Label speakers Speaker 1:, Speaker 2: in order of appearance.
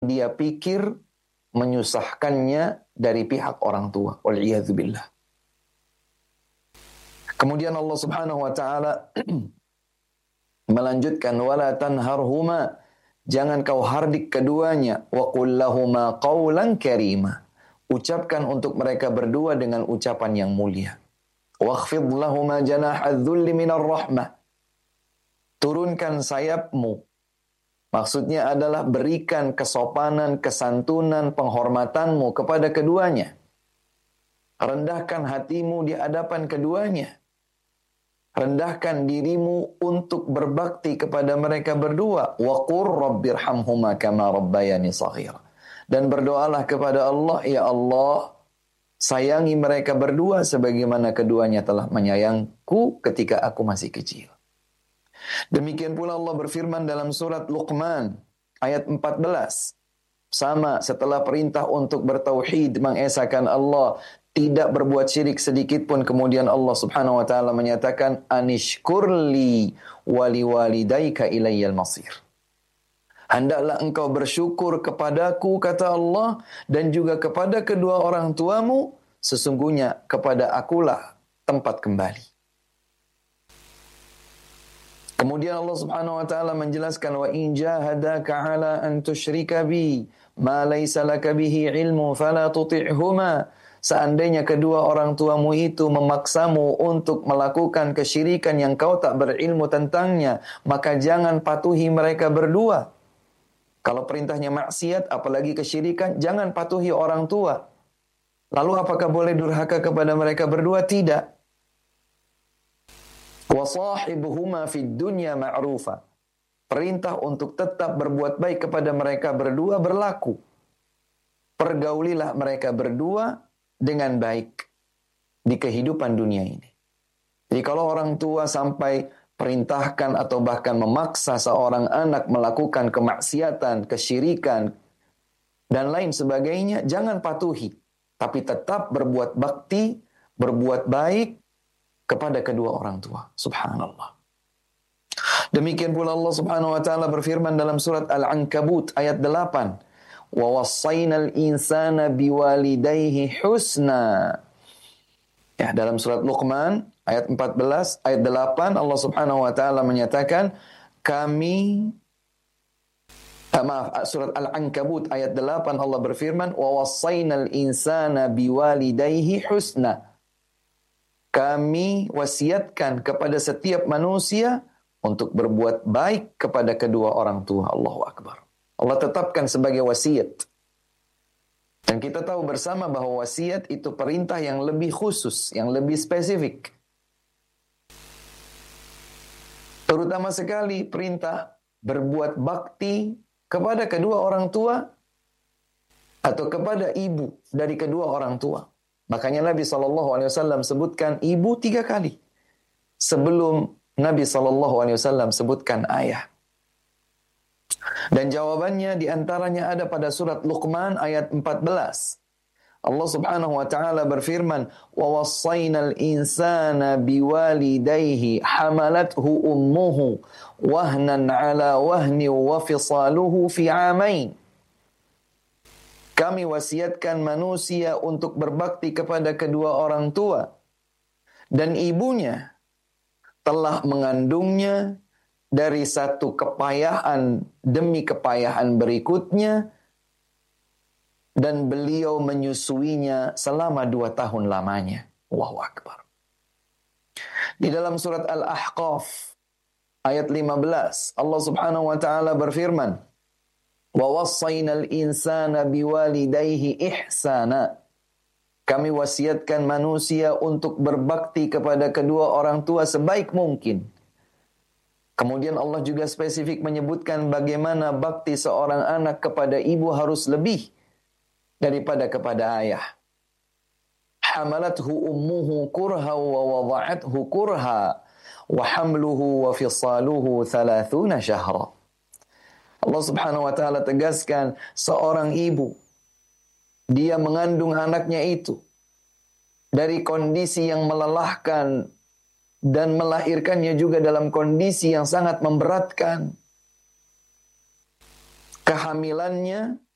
Speaker 1: dia pikir menyusahkannya dari pihak orang tua. Wal'iyadzubillah. Kemudian Allah Subhanahu wa taala melanjutkan, wala tanharhuma, jangan kau hardik keduanya, wa qul lahuma qawlan karima, ucapkan untuk mereka berdua dengan ucapan yang mulia. Wakhfid lahuma janahadz dzulli minar rahmah, turunkan sayapmu. Maksudnya adalah berikan kesopanan, kesantunan, penghormatanmu kepada keduanya. Rendahkan hatimu di hadapan keduanya. Rendahkan dirimu untuk berbakti kepada mereka berdua. Wa qur rabbirhamhuma kama rabbayani shaghira. Dan berdoalah kepada Allah, ya Allah, sayangi mereka berdua sebagaimana keduanya telah menyayangku ketika aku masih kecil. Demikian pula Allah berfirman dalam surat Luqman ayat 14. Sama, setelah perintah untuk bertauhid, mengesahkan Allah, tidak berbuat syirik sedikit pun, kemudian Allah Subhanahu wa taala menyatakan anishkurli wali walidaika ilayyal masir. Hendaklah engkau bersyukur kepadaku, kata Allah, dan juga kepada kedua orang tuamu, sesungguhnya kepada akulah tempat kembali. Kemudian Allah Subhanahu wa taala menjelaskan, wa in jahadaka ala an tusyrika bi ma laysa laka bihi ilmu fala tuti'huma. Seandainya kedua orang tuamu itu memaksamu untuk melakukan kesyirikan yang kau tak berilmu tentangnya, maka jangan patuhi mereka berdua. Kalau perintahnya maksiat, apalagi kesyirikan, jangan patuhi orang tua. Lalu apakah boleh durhaka kepada mereka berdua? Tidak. Wasahibuhuma fid dunya ma'rufa. Perintah untuk tetap berbuat baik kepada mereka berdua berlaku. Pergaulilah mereka berdua dengan baik di kehidupan dunia ini. Jadi kalau orang tua sampai perintahkan atau bahkan memaksa seorang anak melakukan kemaksiatan, kesyirikan, dan lain sebagainya, jangan patuhi. Tapi tetap berbuat bakti, berbuat baik kepada kedua orang tua. Subhanallah. Demikian pula Allah Subhanahu wa taala berfirman dalam surat Al-Ankabut ayat 8. Wa wassaynal insana biwalidayhi husna. Ya, dalam surat Luqman ayat 14, ayat 8 Allah Subhanahu wa taala menyatakan surat Al-Ankabut ayat 8 Allah berfirman wa wassaynal insana biwalidayhi husna. Kami wasiatkan kepada setiap manusia untuk berbuat baik kepada kedua orang tua. Allahu Akbar. Allah tetapkan sebagai wasiat. Dan kita tahu bersama bahwa wasiat itu perintah yang lebih khusus, yang lebih spesifik. Terutama sekali perintah berbuat bakti kepada kedua orang tua atau kepada ibu dari kedua orang tua. Makanya Nabi SAW sebutkan ibu 3 kali. Sebelum Nabi SAW sebutkan ayah. Dan jawabannya diantaranya ada pada surat Luqman ayat 14. Allah Subhanahu wa taala berfirman, "Wa wassaynal insana biwalidayhi hamalathu ummuhu wahnan 'ala wahni wa fisaluhu fi 'amain." Kami wasiatkan manusia untuk berbakti kepada kedua orang tua, dan ibunya telah mengandungnya dari satu kepayahan demi kepayahan berikutnya, dan beliau menyusuinya selama 2 tahun lamanya. Allahu Akbar. Di dalam surat Al-Ahqaf ayat 15 Allah Subhanahu wa taala berfirman, wa wassaynal insana biwalidayhi ihsana. Kami wasiatkan manusia untuk berbakti kepada kedua orang tua sebaik mungkin. Kemudian Allah juga spesifik menyebutkan bagaimana bakti seorang anak kepada ibu harus lebih daripada kepada ayah. Hamalathu ummuhu kurha wa wada'athu kurha wa hamluhu wa fisaluhu 30 syahra. Allah Subhanahu wa taala tegaskan, seorang ibu dia mengandung anaknya itu dari kondisi yang melelahkan dan melahirkannya juga dalam kondisi yang sangat memberatkan. Kehamilannya